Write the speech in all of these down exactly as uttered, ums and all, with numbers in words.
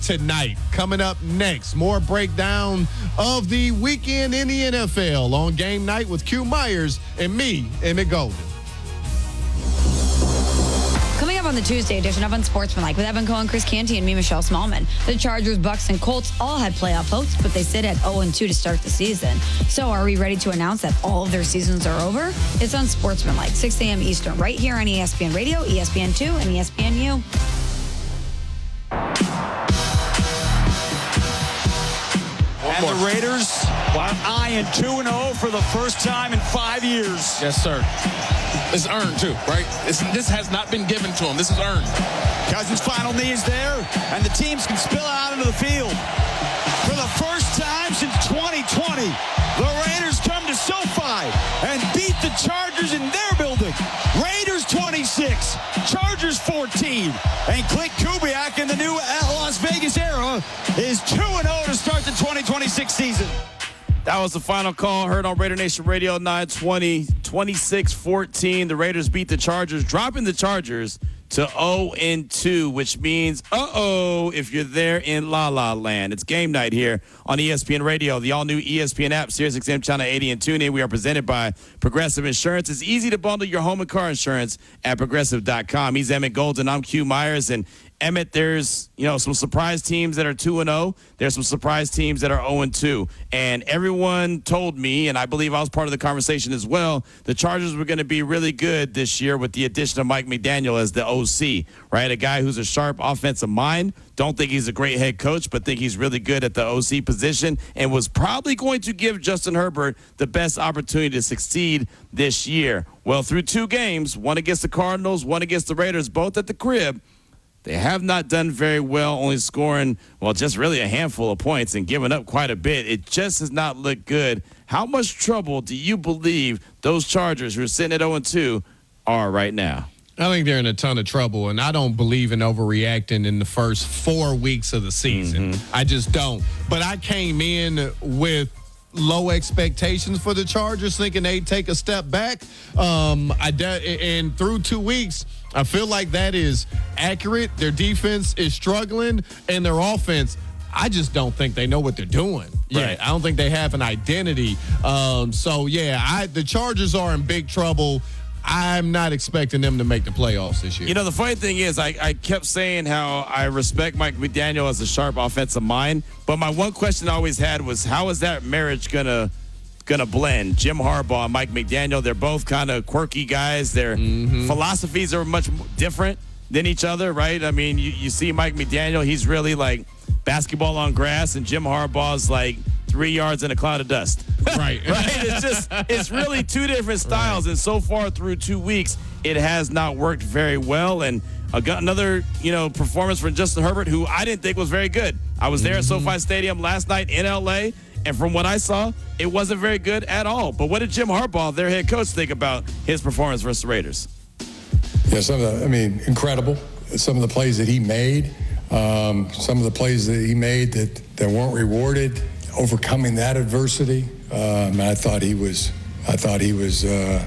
tonight. Coming up next, more breakdown of the weekend in the N F L on Game Night with Q Myers and me, Emmett Golden. Coming up on the Tuesday edition of Unsportsmanlike with Evan Cohen, Chris Canty, and me, Michelle Smallman. The Chargers, Bucks, and Colts all had playoff hopes, but they sit at oh and two to start the season. So are we ready to announce that all of their seasons are over? It's Unsportsmanlike, six a.m. Eastern, right here on E S P N Radio, E S P N two, and E S P N U. And the Raiders are eyeing two and oh for the first time in five years. Yes, sir. It's earned, too, right? It's, this has not been given to them. This is earned. Cousins' final knee is there, and the teams can spill out into the field. For the first time since twenty twenty, the Raiders come to SoFi and beat the Chargers in their building. Raiders twenty-six, Chargers fourteen, and Clint Kubiak in the new Las Vegas era is two and oh to start the twenty twenty-six season. That was the final call heard on Raider Nation Radio nine twenty, twenty-six fourteen. The Raiders beat the Chargers, dropping the Chargers to oh and two, which means, uh-oh, if you're there in La La Land. It's Game Night here on E S P N Radio, the all-new E S P N app, Sirius X M Channel eighty, and TuneIn. We are presented by Progressive Insurance. It's easy to bundle your home and car insurance at Progressive dot com. He's Emmett Golden. I'm Q Myers, and Emmett, there's, you know, some surprise teams that are two and oh. There's some surprise teams that are oh and two. And everyone told me, and I believe I was part of the conversation as well, the Chargers were going to be really good this year with the addition of Mike McDaniel as the O C, right? A guy who's a sharp offensive mind. Don't think he's a great head coach, but think he's really good at the O C position and was probably going to give Justin Herbert the best opportunity to succeed this year. Well, through two games, one against the Cardinals, one against the Raiders, both at the crib, they have not done very well, only scoring, well, just really a handful of points and giving up quite a bit. It just has not looked good. How much trouble do you believe those Chargers, who are sitting at oh and two, are right now? I think they're in a ton of trouble, and I don't believe in overreacting in the first four weeks of the season. Mm-hmm. I just don't. But I came in with low expectations for the Chargers, thinking they'd take a step back. Um, I de- and through two weeks, I feel like that is accurate. Their defense is struggling, and their offense, I just don't think they know what they're doing. Yeah, right. I don't think they have an identity. Um, so, yeah, I, the Chargers are in big trouble. I'm not expecting them to make the playoffs this year. You know, the funny thing is I, I kept saying how I respect Mike McDaniel as a sharp offensive mind, but my one question I always had was, how is that marriage going to gonna blend? Jim Harbaugh and Mike McDaniel, they're both kind of quirky guys. Their mm-hmm. philosophies are much different than each other, right? I mean, you, you see Mike McDaniel, he's really like basketball on grass, and Jim Harbaugh's like three yards in a cloud of dust. Right. Right? It's just, it's really two different styles. Right. And so far through two weeks, it has not worked very well. And uh, got another, you know, performance from Justin Herbert, who I didn't think was very good. I was there mm-hmm. at SoFi Stadium last night in L A, and from what I saw, it wasn't very good at all. But what did Jim Harbaugh, their head coach, think about his performance versus the Raiders? Yeah, some of the, I mean, incredible. Some of the plays that he made, um, some of the plays that he made that, that weren't rewarded, overcoming that adversity. Um, I thought he was, I thought he was, uh,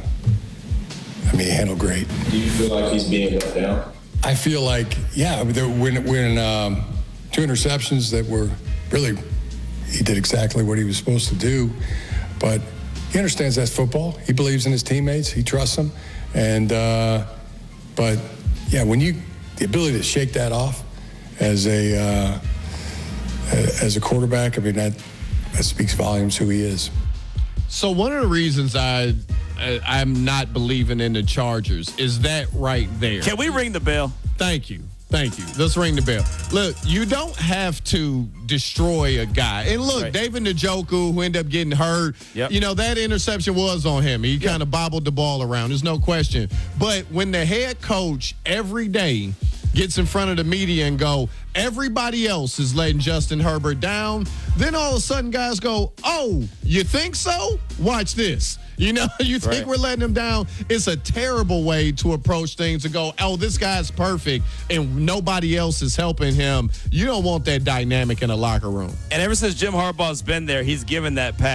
I mean, he handled great. Do you feel like he's being let down? I feel like, yeah, when, when um, two interceptions that were really, he did exactly what he was supposed to do, but he understands that's football. He believes in his teammates. He trusts them. And, uh, but, yeah, when you, the ability to shake that off as a, uh, as a quarterback, I mean, that, that speaks volumes who he is. So one of the reasons I, I, I'm not believing in the Chargers is that right there. Can we ring the bell? Thank you. Thank you. Let's ring the bell. Look, you don't have to destroy a guy. And look, right. David Njoku, who ended up getting hurt, yep. you know, that interception was on him. He yep. kind of bobbled the ball around. There's no question. But when the head coach every day gets in front of the media and go, everybody else is letting Justin Herbert down, then all of a sudden guys go, oh, you think so? Watch this. You know, you think right. we're letting him down? It's a terrible way to approach things, to go, oh, this guy's perfect and nobody else is helping him. You don't want that dynamic in a locker room. And ever since Jim Harbaugh's been there, he's given that pass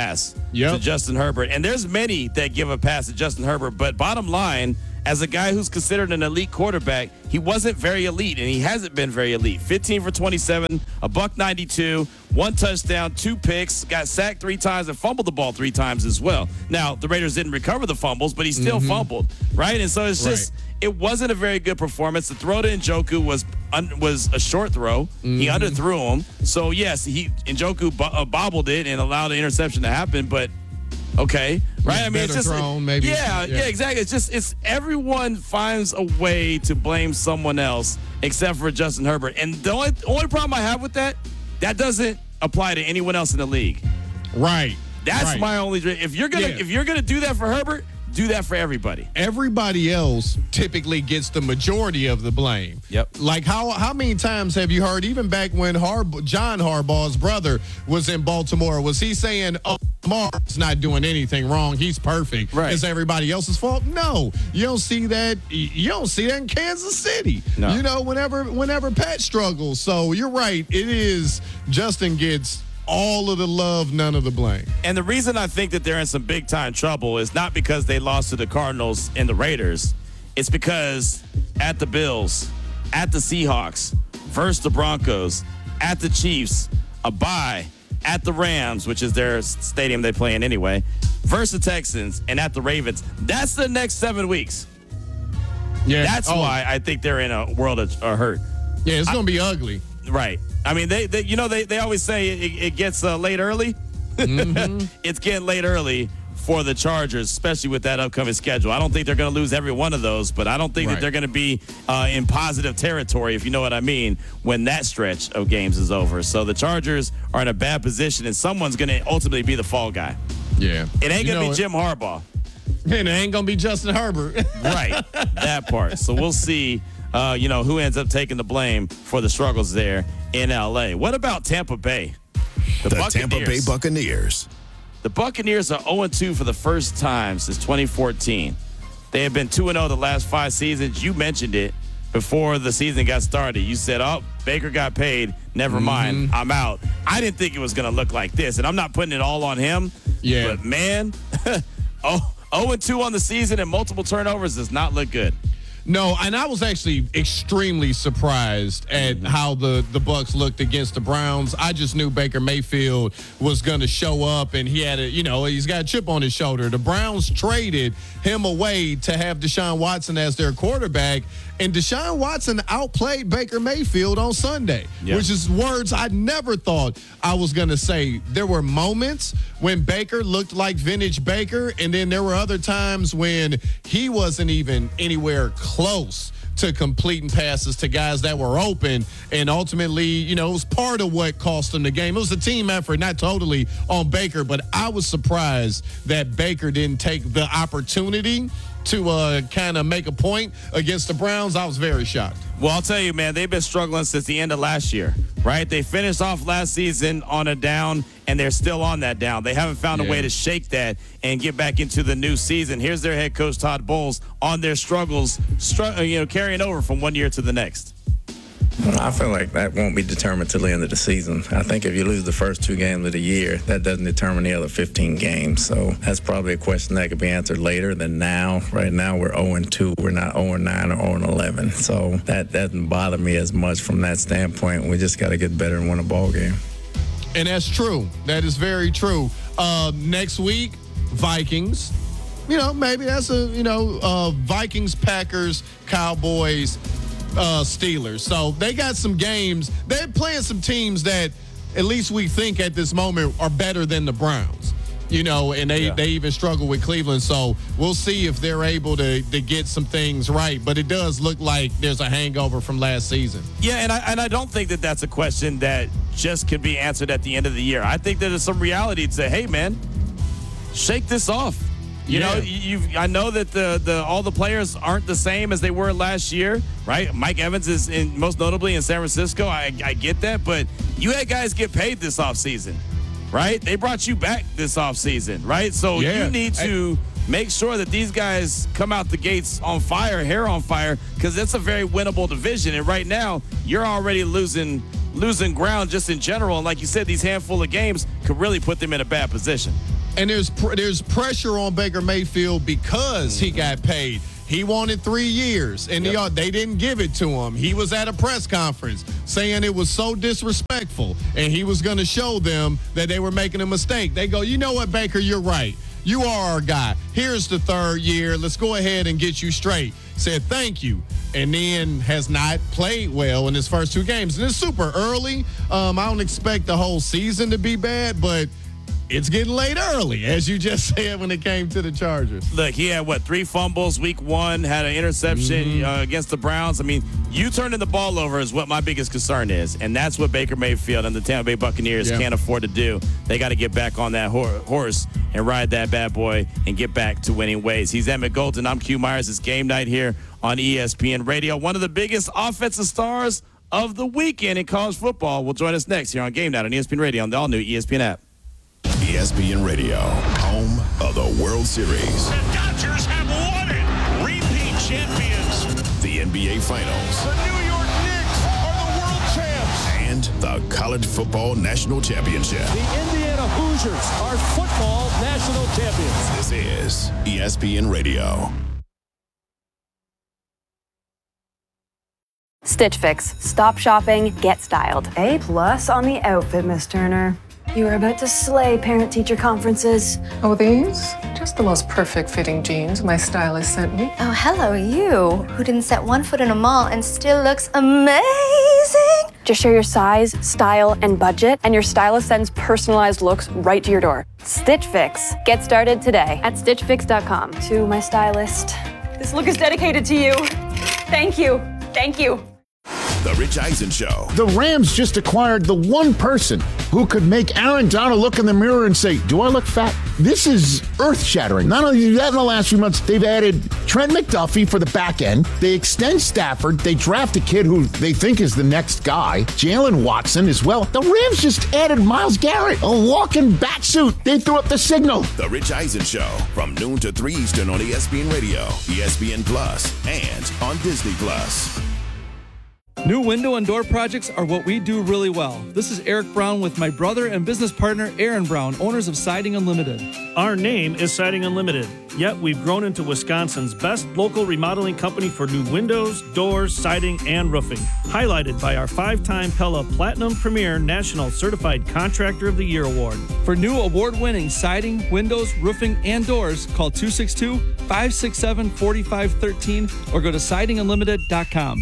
yep. to Justin Herbert. And there's many that give a pass to Justin Herbert. But bottom line, as a guy who's considered an elite quarterback, he wasn't very elite, and he hasn't been very elite. fifteen for twenty-seven, a buck ninety-two, one touchdown, two picks, got sacked three times, and fumbled the ball three times as well. Now, the Raiders didn't recover the fumbles, but he still mm-hmm. fumbled, right? And so it's just right. it wasn't a very good performance. The throw to Njoku was un, was a short throw. Mm-hmm. He underthrew him. So, yes, he Njoku bo- uh, bobbled it and allowed the interception to happen, but okay, right? Yeah, I mean, it's just thrown, maybe. Yeah, yeah, yeah, exactly. It's just it's everyone finds a way to blame someone else except for Justin Herbert. And the only only problem I have with that, that doesn't apply to anyone else in the league. Right. That's right. my only. If you're gonna yeah. if you're gonna do that for Herbert, do that for everybody. Everybody else typically gets the majority of the blame. Yep. Like how how many times have you heard, even back when Harb- John Harbaugh's brother was in Baltimore, was he saying, oh, Lamar's not doing anything wrong, he's perfect. Right. It's everybody else's fault? No. You don't see that. You don't see that in Kansas City. No. You know, whenever whenever Pat struggles. So you're right. It is Justin gets all of the love, none of the blame. And the reason I think that they're in some big time trouble is not because they lost to the Cardinals and the Raiders. It's because at the Bills, at the Seahawks, versus the Broncos, at the Chiefs, a bye, at the Rams, which is their stadium they play in anyway, versus the Texans, and at the Ravens. That's the next seven weeks. Yeah. That's oh. why I think they're in a world of uh, hurt. Yeah, it's going to be ugly. Right. I mean, they, they you know, they, they always say it, it gets uh, late early. Mm-hmm. It's getting late early for the Chargers, especially with that upcoming schedule. I don't think they're going to lose every one of those, but I don't think right. that they're going to be uh, in positive territory, if you know what I mean, when that stretch of games is over. So the Chargers are in a bad position, and someone's going to ultimately be the fall guy. Yeah. It ain't going to be it. Jim Harbaugh. And it ain't going to be Justin Herbert. Right. That part. So we'll see. Uh, you know, who ends up taking the blame for the struggles there in L A. What about Tampa Bay? The, the Tampa Bay Buccaneers. The Buccaneers are oh and two for the first time since twenty fourteen. They have been two and oh the last five seasons. You mentioned it before the season got started. You said, oh, Baker got paid. Never mm-hmm. mind. I'm out. I didn't think it was going to look like this, and I'm not putting it all on him. Yeah. But, man, oh, oh and two on the season and multiple turnovers does not look good. No, and I was actually extremely surprised at mm-hmm. how the, the Bucs looked against the Browns. I just knew Baker Mayfield was going to show up, and he had a, you know, he's got a chip on his shoulder. The Browns traded him away to have Deshaun Watson as their quarterback, and Deshaun Watson outplayed Baker Mayfield on Sunday, yep. which is words I never thought I was going to say. There were moments when Baker looked like vintage Baker, and then there were other times when he wasn't even anywhere close to completing passes to guys that were open, and ultimately, you know, it was part of what cost them the game. It was a team effort, not totally on Baker, but I was surprised that Baker didn't take the opportunity to uh, kind of make a point against the Browns. I was very shocked. Well, I'll tell you, man, they've been struggling since the end of last year, right? They finished off last season on a down, and they're still on that down. They haven't found yeah. a way to shake that and get back into the new season. Here's their head coach, Todd Bowles, on their struggles, str- you know, carrying over from one year to the next. I feel like that won't be determined till the end of the season. I think if you lose the first two games of the year, that doesn't determine the other fifteen games. So that's probably a question that could be answered later than now. Right now, we're oh and two. We're not oh and nine or oh and eleven. So that doesn't bother me as much from that standpoint. We just got to get better and win a ball game. And that's true. That is very true. Uh, next week, Vikings. You know, maybe that's a, you know, uh, Vikings, Packers, Cowboys, Uh, Steelers. So they got some games. They're playing some teams that at least we think at this moment are better than the Browns. You know, and they, yeah. they even struggle with Cleveland. So we'll see if they're able to, to get some things right. But it does look like there's a hangover from last season. Yeah, and I, and I don't think that that's a question that just could be answered at the end of the year. I think that there's some reality to say, hey, man, shake this off. You yeah. know, you I know that the, the all the players aren't the same as they were last year, right? Mike Evans is in, most notably in San Francisco. I, I get that, but you had guys get paid this offseason, right? They brought you back this offseason, right? So yeah. you need to I, make sure that these guys come out the gates on fire, hair on fire, because it's a very winnable division. And right now, you're already losing losing ground just in general. And like you said, these handful of games could really put them in a bad position. And there's pr- there's pressure on Baker Mayfield because he got paid. He wanted three years, and yep. they, they didn't give it to him. He was at a press conference saying it was so disrespectful, and he was going to show them that they were making a mistake. They go, you know what, Baker, you're right. You are our guy. Here's the third year. Let's go ahead and get you straight. Said thank you, and then has not played well in his first two games. And it's super early. Um, I don't expect the whole season to be bad, but it's getting late early, as you just said when it came to the Chargers. Look, he had, what, three fumbles week one, had an interception mm-hmm. uh, against the Browns. I mean, you turning the ball over is what my biggest concern is, and that's what Baker Mayfield and the Tampa Bay Buccaneers yeah. can't afford to do. They got to get back on that hor- horse and ride that bad boy and get back to winning ways. He's Emmett Golden. I'm Q Myers. It's Game Night here on E S P N Radio. One of the biggest offensive stars of the weekend in college football will join us next here on Game Night on E S P N Radio on the all-new E S P N app. E S P N Radio, home of the World Series. The Dodgers have won it. Repeat champions. The N B A Finals. The New York Knicks are the world champs. And the College Football National Championship. The Indiana Hoosiers are football national champions. This is E S P N Radio. Stitch Fix. Stop shopping, get styled. A plus on the outfit, Miss Turner. You are about to slay parent-teacher conferences. Oh, these? Just the most perfect fitting jeans my stylist sent me. Oh, hello, you, who didn't set one foot in a mall and still looks amazing. Just share your size, style, and budget, and your stylist sends personalized looks right to your door. Stitch Fix. Get started today at stitch fix dot com. To my stylist, this look is dedicated to you. Thank you. Thank you. The Rich Eisen Show. The Rams just acquired the one person who could make Aaron Donald look in the mirror and say, do I look fat? This is earth-shattering. Not only that, in the last few months, they've added Trent McDuffie for the back end. They extend Stafford. They draft a kid who they think is the next guy, Jalen Watson as well. The Rams just added Myles Garrett, a walking bat suit. They threw up the signal. The Rich Eisen Show, from noon to three Eastern on E S P N Radio, E S P N Plus, and on Disney Plus. New window and door projects are what we do really well. This is Eric Brown with my brother and business partner, Aaron Brown, owners of Siding Unlimited. Our name is Siding Unlimited, yet we've grown into Wisconsin's best local remodeling company for new windows, doors, siding, and roofing. Highlighted by our five-time Pella Platinum Premier National Certified Contractor of the Year Award. For new award-winning siding, windows, roofing, and doors, call two six two, five six seven, four five one three or go to siding unlimited dot com.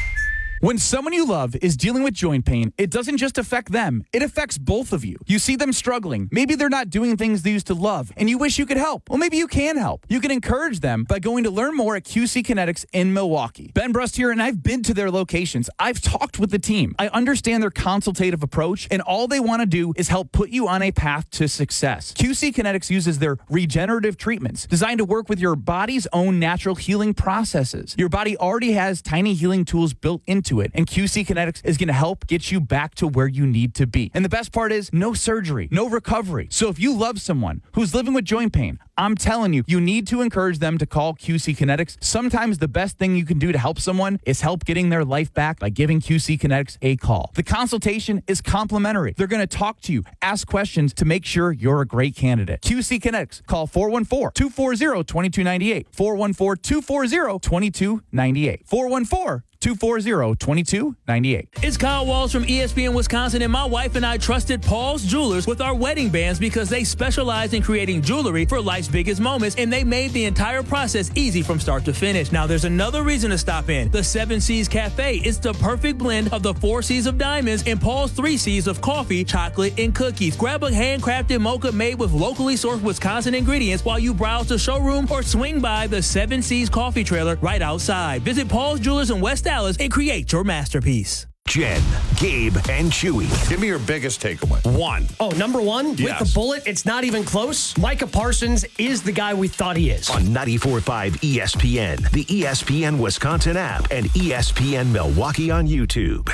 When someone you love is dealing with joint pain, it doesn't just affect them, it affects both of you. You see them struggling. Maybe they're not doing things they used to love, and you wish you could help. Well, maybe you can help. You can encourage them by going to learn more at Q C Kinetics in Milwaukee. Ben Brust here, and I've been to their locations. I've talked with the team. I understand their consultative approach, and all they want to do is help put you on a path to success. Q C Kinetics uses their regenerative treatments designed to work with your body's own natural healing processes. Your body already has tiny healing tools built into it, and Q C Kinetics is going to help get you back to where you need to be. And the best part is no surgery, no recovery. So if you love someone who's living with joint pain, I'm telling you, you need to encourage them to call Q C Kinetics. Sometimes the best thing you can do to help someone is help getting their life back by giving Q C Kinetics a call. The consultation is complimentary. They're going to talk to you, ask questions to make sure you're a great candidate. Q C Kinetics. Call four one four, two four zero, two two nine eight. four one four, two four zero, two two nine eight. four one four, two four zero, two two nine eight. It's Kyle Walsh from E S P N Wisconsin, and my wife and I trusted Paul's Jewelers with our wedding bands because they specialize in creating jewelry for life's biggest moments, and they made the entire process easy from start to finish. Now, there's another reason to stop in. The Seven C's Cafe is the perfect blend of the four C's of diamonds and Paul's three C's of coffee, chocolate, and cookies. Grab a handcrafted mocha made with locally sourced Wisconsin ingredients while you browse the showroom or swing by the Seven C's coffee trailer right outside. Visit Paul's Jewelers in West Dallas and create your masterpiece. Jen, Gabe, and Chewy. Give me your biggest takeaway. One. Oh, number one? Yes. With the bullet, it's not even close. Micah Parsons is the guy we thought he is. On ninety-four point five E S P N, the E S P N Wisconsin app, and E S P N Milwaukee on YouTube.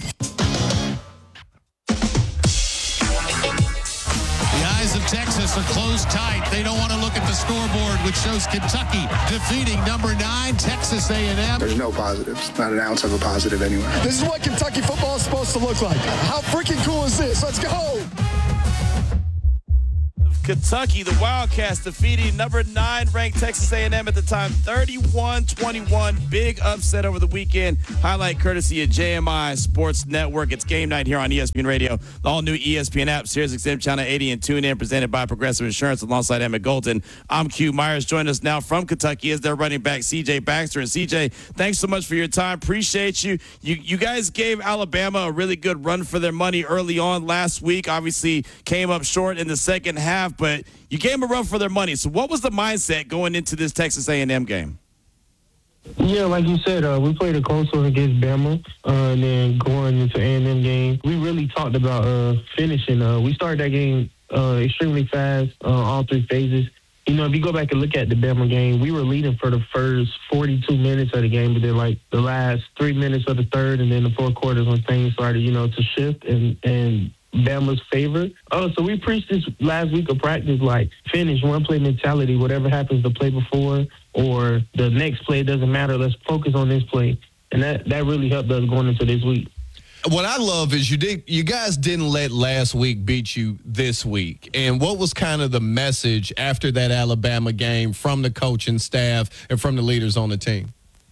Of Texas are closed tight. They don't want to look at the scoreboard, which shows Kentucky defeating number nine, Texas A and M. There's no positives, not an ounce of a positive anywhere. This is what Kentucky football is supposed to look like. How freaking cool is this? Let's go! Kentucky, the Wildcats defeating number nine ranked Texas A and M at the time, thirty-one twenty-one. Big upset over the weekend. Highlight courtesy of J M I Sports Network. It's game night here on E S P N Radio. The all-new E S P N app, Sirius X M Channel eighty, and tune in, presented by Progressive Insurance alongside Emmett Golden. I'm Q Myers. Join us now from Kentucky as their running back, C J Baxter. And C J, thanks so much for your time. Appreciate you. You, you guys gave Alabama a really good run for their money early on last week. Obviously came up short in the second half, but you gave them a run for their money. So what was the mindset going into this Texas A and M game? Yeah, like you said, uh, we played a close one against Bama, uh, and then going into A and M game, we really talked about uh, finishing. Uh, we started that game uh, extremely fast, uh, all three phases. You know, if you go back and look at the Bama game, we were leading for the first forty-two minutes of the game, but then like the last three minutes of the third and then the fourth quarters when things started, you know, to shift and, and Bama's favor. Oh, so we preached this last week of practice, like finish, one play mentality, whatever happens the play before or the next play, it doesn't matter. Let's focus on this play. And that, that really helped us going into this week. What I love is you did. You guys didn't let last week beat you this week. And what was kind of the message after that Alabama game from the coaching staff and from the leaders on the team?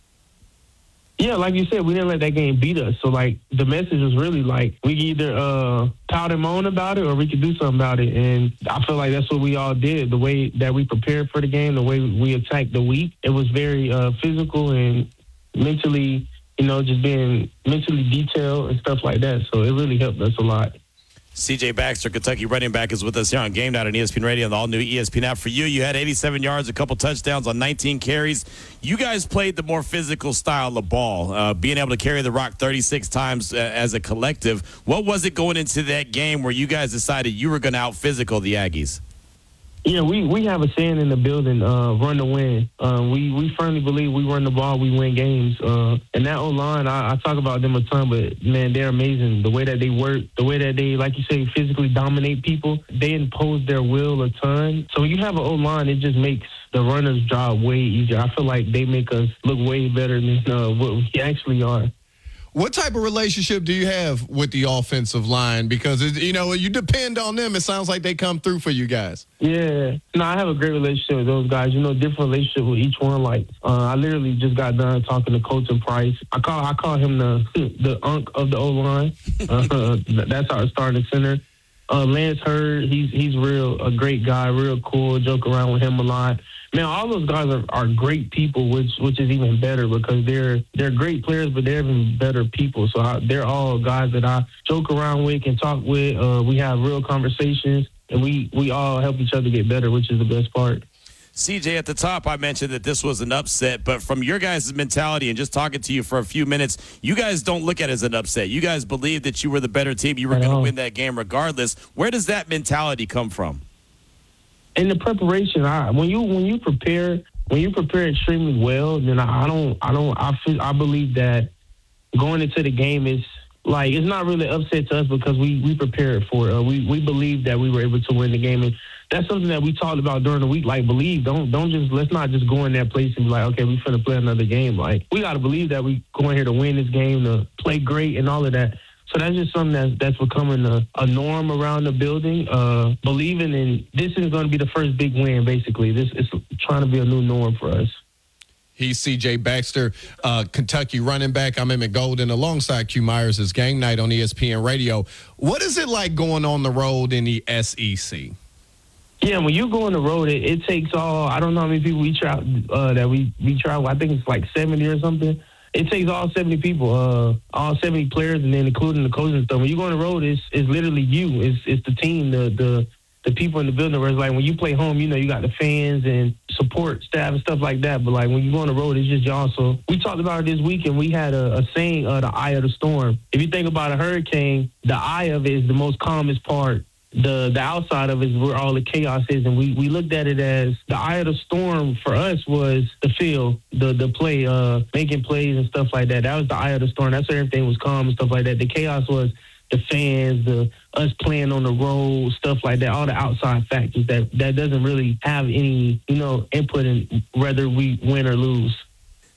Yeah, like you said, we didn't let that game beat us. So, like, the message was really, like, we could either uh, pout and moan about it or we could do something about it. And I feel like that's what we all did. The way that we prepared for the game, the way we attacked the week, it was very uh, physical and mentally, you know, just being mentally detailed and stuff like that. So it really helped us a lot. C J Baxter, Kentucky running back, is with us here on Game Night on E S P N Radio and the all-new E S P N app. For you, you had eighty-seven yards, a couple touchdowns on nineteen carries. You guys played the more physical style of ball, uh, being able to carry the rock thirty-six times uh, as a collective. What was it going into that game where you guys decided you were going to out-physical the Aggies? Yeah, we, we have a saying in the building, uh, run to win. Uh, we, we firmly believe we run the ball, we win games. Uh, and that O-line, I, I talk about them a ton, but, man, they're amazing. The way that they work, the way that they, like you say, physically dominate people, they impose their will a ton. So when you have an O-line, it just makes the runner's job way easier. I feel like they make us look way better than uh, what we actually are. What type of relationship do you have with the offensive line? Because, it, you know, you depend on them. It sounds like they come through for you guys. Yeah. No, I have a great relationship with those guys. You know, different relationship with each one. Like, uh, I literally just got done talking to Colton Price. I call I call him the the unk of the O-line. Uh, that's our starting center. Uh, Lance Hurd, he's he's real a great guy, real cool. Joke around with him a lot. Man, all those guys are, are great people, which which is even better because they're they're great players, but they're even better people. So I, they're all guys that I joke around with, can talk with. Uh, we have real conversations, and we, we all help each other get better, which is the best part. C J, at the top, I mentioned that this was an upset, but from your guys' mentality and just talking to you for a few minutes, you guys don't look at it as an upset. You guys believe that you were the better team. You were going to win that game regardless. Where does that mentality come from? In the preparation, I, when you when you prepare when you prepare extremely well, then I, I don't I don't I feel, I believe that going into the game is like it's not really upset to us because we we prepared for it. Uh, we we believe that we were able to win the game, and that's something that we talked about during the week. Like, believe don't don't just let's not just go in that place and be like, okay, we finna play another game. Like, we got to believe that we going here to win this game, to play great, and all of that. So that's just something that's, that's becoming a, a norm around the building. Uh, believing in this is going to be the first big win, basically. This is trying to be a new norm for us. He's C J Baxter, uh, Kentucky running back. I'm Emmett Golden alongside Q Myers. It's Game Night on E S P N Radio. What is it like going on the road in the S E C? Yeah, when you go on the road, it, it takes all, I don't know how many people we travel, uh, that we, we travel. I think it's like seventy or something. It takes all seventy people, uh, all seventy players, and then including the coaches and stuff. When you go on the road, it's, it's literally you. It's it's the team, the, the the people in the building. Where it's like when you play home, you know, you got the fans and support staff and stuff like that. But like when you go on the road, it's just y'all. So we talked about it this week, and we had a, a saying, uh, the eye of the storm. If you think about a hurricane, the eye of it is the most calmest part. The the outside of it is where all the chaos is, and we, we looked at it as the eye of the storm for us was the field, the the play, uh, making plays and stuff like that. That was the eye of the storm. That's where everything was calm and stuff like that. The chaos was the fans, the us playing on the road, stuff like that, all the outside factors that, that doesn't really have any, you know, input in whether we win or lose.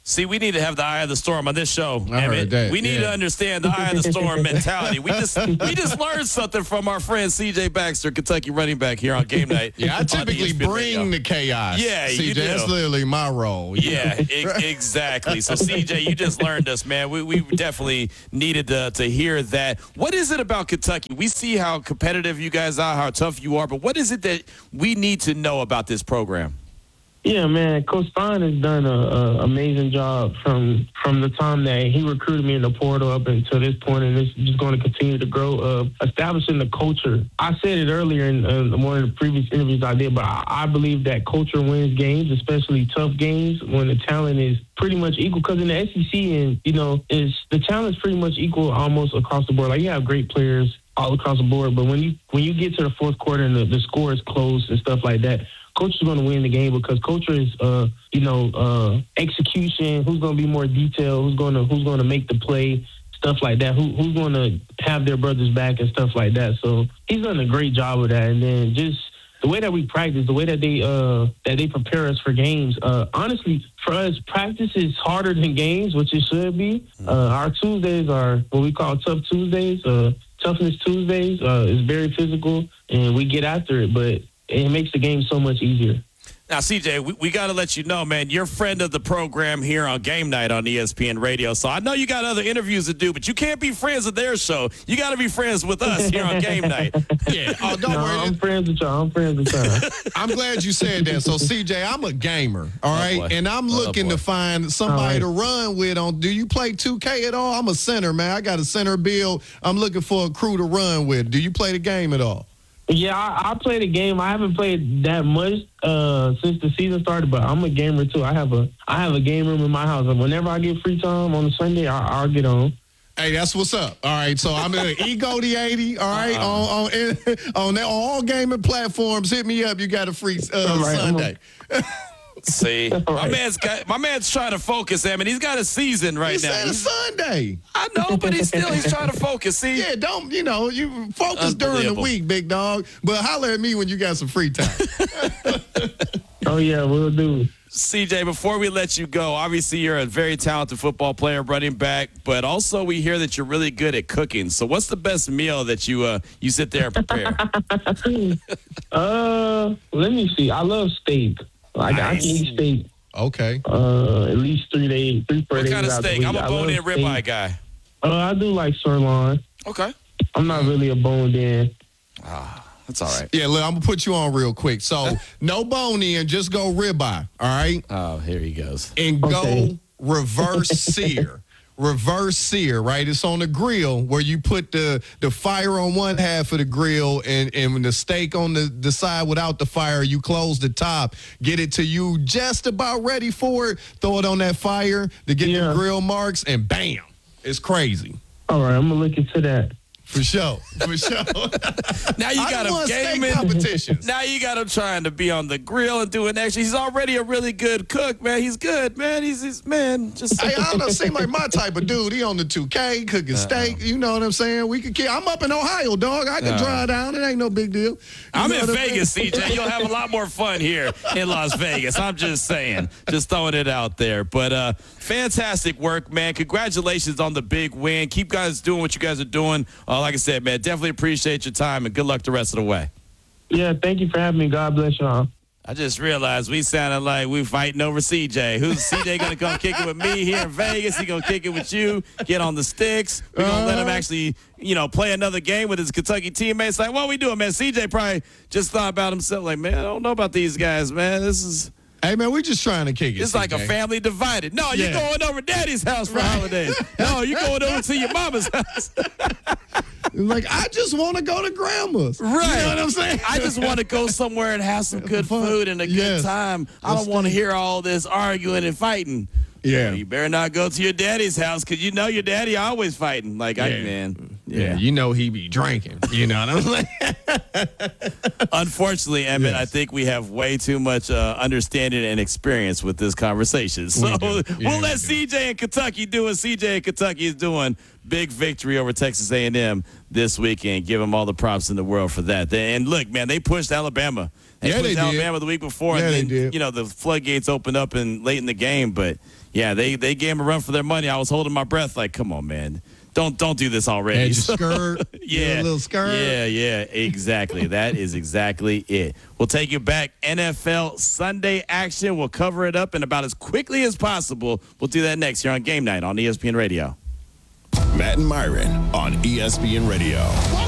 See, we need to have the eye of the storm on this show. I heard that. We need yeah. to understand the eye of the storm mentality. We just we just learned something from our friend C J Baxter, Kentucky running back here on game night. Yeah, I typically bring the chaos. Yeah, C J, you do. That's literally my role. Yeah, e- exactly. So, C J, you just learned us, man. We, we definitely needed to, to hear that. What is it about Kentucky? We see how competitive you guys are, how tough you are, but what is it that we need to know about this program? Yeah, man, Coach Stein has done an amazing job from from the time that he recruited me in the portal up until this point, and it's just going to continue to grow, uh, establishing the culture. I said it earlier in uh, one of the previous interviews I did, but I, I believe that culture wins games, especially tough games, when the talent is pretty much equal. Because in the S E C, and you know, is the talent's pretty much equal almost across the board. Like, you have great players all across the board, but when you when you get to the fourth quarter and the, the score is close and stuff like that, coach is going to win the game because culture is, uh, you know, uh, execution. Who's going to be more detailed? Who's going to who's going to make the play? Stuff like that. Who, who's going to have their brothers back and stuff like that? So he's done a great job with that. And then just the way that we practice, the way that they uh, that they prepare us for games. Uh, honestly, for us, practice is harder than games, which it should be. Uh, our Tuesdays are what we call tough Tuesdays. Uh, toughness Tuesdays uh, is very physical, and we get after it, but it makes the game so much easier. Now, C J, we, we got to let you know, man, you're a friend of the program here on Game Night on E S P N Radio. So I know you got other interviews to do, but you can't be friends of their show. You got to be friends with us here on Game Night. Yeah. Oh, don't no, worry. I'm friends with y'all. I'm friends with y'all. I'm glad you said that. So, C J, I'm a gamer, all right? Oh, and I'm looking oh, to find somebody right. to run with on. Do you play two K at all? I'm a center, man. I got a center build. I'm looking for a crew to run with. Do you play the game at all? Yeah, I, I play the game. I haven't played that much uh, since the season started, but I'm a gamer too. I have a I have a game room in my house, and whenever I get free time on a Sunday, I, I'll get on. Hey, that's what's up. All right, so I'm in Ego the eighty. All right, uh-uh. on on on, that, on all gaming platforms. Hit me up. You got a free uh, right, Sunday. See, right. my man's got, my man's trying to focus, I mean, he's got a season right he now. Said a Sunday. I know, but he's still he's trying to focus. See, yeah, don't you know you focus during the week, big dog. But holler at me when you got some free time. Oh yeah, we'll do. C J, before we let you go, obviously you're a very talented football player, running back, but also we hear that you're really good at cooking. So, what's the best meal that you uh you sit there and prepare? uh, let me see. I love steak. Like, nice. I can eat steak. Okay. Uh, at least three days, three, four what days. What kind of steak? I'm a bone-in ribeye guy. Uh, I do like sirloin. Okay. I'm not really a boned-in. Ah, that's all right. Yeah, look, I'm gonna put you on real quick. So, no bone-in, just go ribeye. All right. Oh, here he goes. And okay. go reverse sear. Reverse sear, right? It's on the grill where you put the, the fire on one half of the grill and, and the steak on the, the side without the fire, you close the top, get it to you just about ready for it, throw it on that fire to get yeah. the grill marks, and bam, it's crazy. All right, I'm going to look into that. For sure, for sure. Now you got him gaming competitions. Now you got him trying to be on the grill and doing extra. He's already a really good cook, man. He's good, man. He's, he's man. Just hey, I don't seem like my type of dude. He on the two K cooking uh-uh. steak. You know what I'm saying? We could. I'm up in Ohio, dog. I can uh-uh. drive down. It ain't no big deal. You I'm in Vegas, C J. You'll have a lot more fun here in Las Vegas. I'm just saying, just throwing it out there. But uh, fantastic work, man. Congratulations on the big win. Keep guys doing what you guys are doing. Uh, like I said, man, definitely appreciate your time and good luck the rest of the way. Yeah, thank you for having me. God bless y'all. I just realized we sounded like we fighting over C J. Who's C J going to come kick it with me here in Vegas? He going to kick it with you, get on the sticks. We're going to uh, let him actually, you know, play another game with his Kentucky teammates. Like, what we doing, man? C J probably just thought about himself like, man, I don't know about these guys, man. This is... Hey, man, we just trying to kick it. It's like a family divided. No, yeah. You're going over Daddy's house for right. holidays. No, you're going over to your mama's house. Like, I just want to go to grandma's. Right. You know what I'm saying? I just want to go somewhere and have some good food and a good yes. time. I don't want to hear all this arguing and fighting. Yeah. You better not go to your daddy's house because you know your daddy always fighting. Like, yeah. I, man. Yeah. yeah, you know he be drinking. You know what I'm saying? Unfortunately, Emmett, yes. I think we have way too much uh, understanding and experience with this conversation. So we yeah, we'll let C J in Kentucky do what C J in Kentucky is doing. big victory over Texas A and M this weekend. Give them all the props in the world for that. And look, man, they pushed Alabama. They yeah, pushed they Alabama did. the week before. Yeah, and they then, did. you know, the floodgates opened up in late in the game. But, yeah, they, they gave them a run for their money. I was holding my breath like, come on, man. Don't don't do this already. And your skirt. yeah. A little skirt. Yeah, yeah, exactly. That is exactly it. We'll take you back. N F L Sunday action. We'll cover it up in about as quickly as possible. We'll do that next here on Game Night on E S P N Radio. Matt and Myron on E S P N Radio.